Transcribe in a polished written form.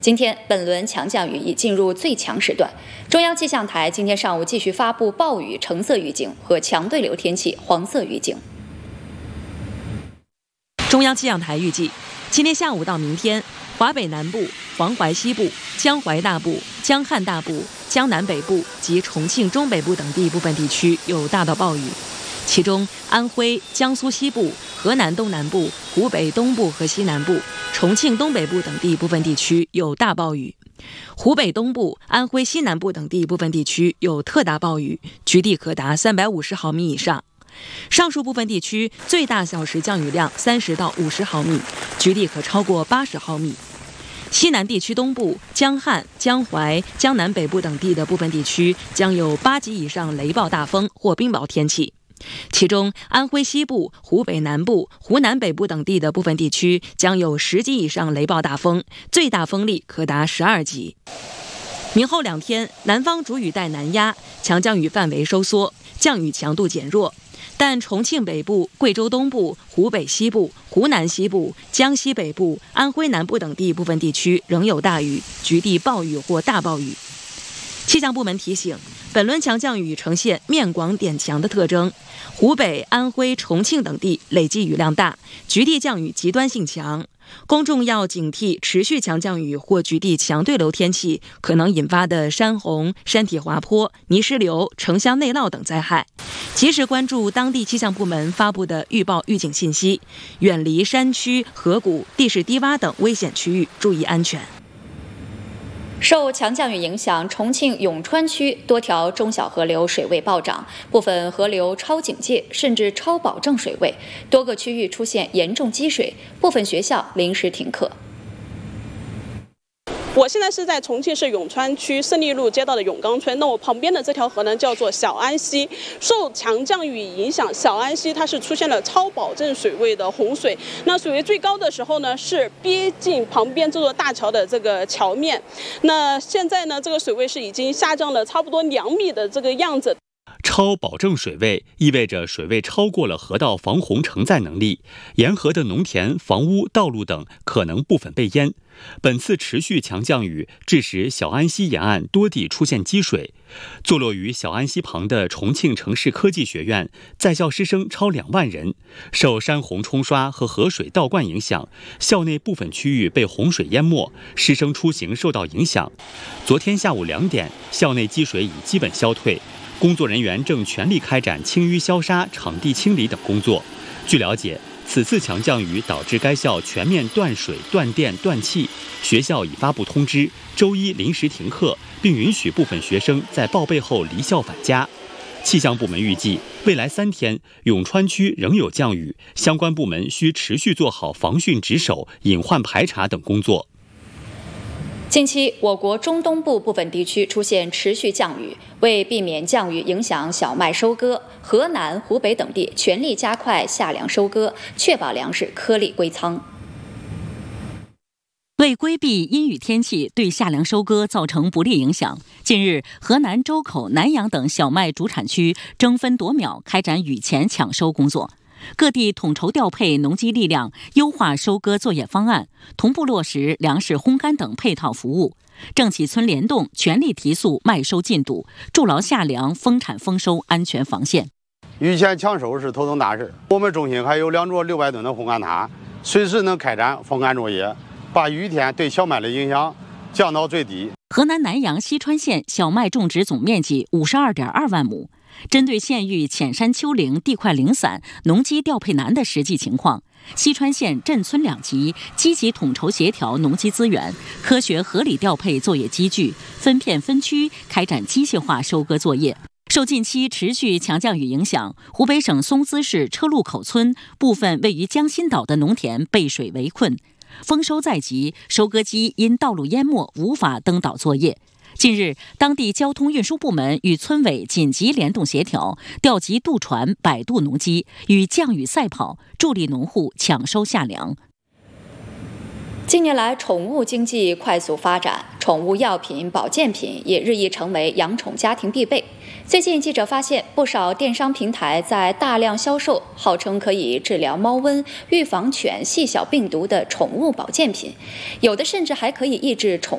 今天本轮强降雨已进入最强时段，中央气象台今天上午继续发布暴雨橙色预警和强对流天气黄色预警。 中央气象台预计，今天下午到明天，华北南部、黄淮西部、江淮大部、江汉大部、江南北部及重庆中北部等地部分地区有大到暴雨，其中安徽、江苏西部、河南东南部、湖北东部和西南部、重庆东北部等地部分地区有大暴雨，湖北东部、安徽西南部等地部分地区有特大暴雨，局地可达350毫米以上。上述部分地区最大小时降雨量30到50毫米，局地可超过80毫米。西南地区东部、江汉、江淮、江南北部等地的部分地区将有8级以上雷暴大风或冰雹天气。其中，安徽西部、湖北南部、湖南北部等地的部分地区将有10级以上雷暴大风，最大风力可达12级。明后2天，南方主雨带南压，强降雨范围收缩，降雨强度减弱，但重庆北部、贵州东部、湖北西部、湖南西部、江西北部、安徽南部等地部分地区仍有大雨，局地暴雨或大暴雨。气象部门提醒，本轮强降雨呈现面广点强的特征，湖北、安徽、重庆等地累计雨量大，局地降雨极端性强，公众要警惕持续强降雨或局地强对流天气可能引发的山洪、山体滑坡、泥石流、城乡内涝等灾害，及时关注当地气象部门发布的预报预警信息，远离山区、河谷、地势低洼等危险区域，注意安全。 受强降雨影响，重庆永川区多条中小河流水位暴涨，部分河流超警戒甚至超保证水位，多个区域出现严重积水，部分学校临时停课。 我现在是在重庆市永川区胜利路街道的永刚村，那我旁边的这条河呢叫做小安溪，受强降雨影响，小安溪它是出现了超保证水位的洪水，那水位最高的时候呢是逼近旁边这座大桥的这个桥面，那现在呢这个水位是已经下降了差不多2米的这个样子。 超保证水位意味着水位超过了河道防洪承载能力，沿河的农田、房屋、道路等可能部分被淹。本次持续强降雨致使小安溪沿岸多地出现积水，坐落于小安溪旁的重庆城市科技学院在校师生超2万人，受山洪冲刷和河水倒灌影响，校内部分区域被洪水淹没，师生出行受到影响。昨天下午2点，校内积水已基本消退，工作人员正全力开展清淤消杀、场地清理等工作。据了解，此次强降雨导致该校全面断水、断电、断气，学校已发布通知，周一临时停课，并允许部分学生在报备后离校返家。气象部门预计，未来3天，永川区仍有降雨，相关部门需持续做好防汛值守、隐患排查等工作。 近期，我国中东部部分地区出现持续降雨，为避免降雨影响小麦收割，河南、湖北等地全力加快夏粮收割，确保粮食颗粒归仓。 为规避阴雨天气对夏粮收割造成不利影响，近日，河南周口、南阳等小麦主产区争分夺秒开展雨前抢收工作。各地统筹调配农机力量，优化收割作业方案，同步落实粮食烘干等配套服务。政企村联动，全力提速麦收进度，筑牢夏粮丰产丰收安全防线。 雨前抢收是头等大事，我们中心还有2座600吨的烘干塔，随时能开展风干作业，把雨天对小麦的影响降到最低。 河南南阳西川县小麦种植总面积52.2万亩。针对县域浅山丘陵地块零散、农机调配难的实际情况，西川县镇村2级积极统筹协调农机资源，科学合理调配作业机具，分片分区开展机械化收割作业。受近期持续强降雨影响，湖北省松滋市车路口村部分位于江心岛的农田被水围困，丰收在即，收割机因道路淹没无法登岛作业。近日，当地交通运输部门与村委紧急联动协调，调集渡船100渡农机，与降雨赛跑，助力农户抢收夏粮。 近年来，宠物经济快速发展，宠物药品、保健品也日益成为养宠家庭必备。最近，记者发现不少电商平台在大量销售号称可以治疗猫瘟、预防犬细小病毒的宠物保健品，有的甚至还可以抑制宠